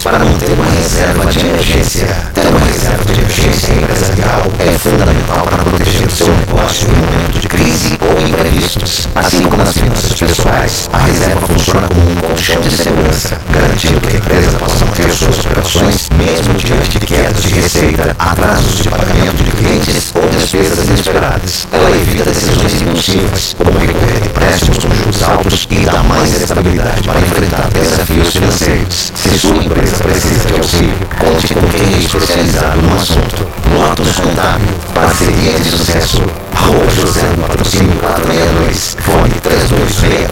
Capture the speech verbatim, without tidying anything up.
para manter uma reserva de emergência. Ter uma reserva de emergência empresarial é fundamental para proteger o seu negócio em momento de crise ou imprevistos. Assim como nas finanças pessoais, a reserva funciona como um colchão de segurança, garantindo que a empresa possa manter suas operações mesmo diante de quedas de receita, atrasos de pagamento de clientes ou despesas inesperadas. Ela evita decisões impulsivas, como recorrer a empréstimos com juros altos, e dá mais estabilidade para enfrentar desafios financeiros. Se sua empresa precisa de auxílio, conte com quem é especializado no assunto. Lotus Contábil, parceria de sucesso. Rua José do Patrocínio quatrocentos e sessenta e dois, fone três dois seis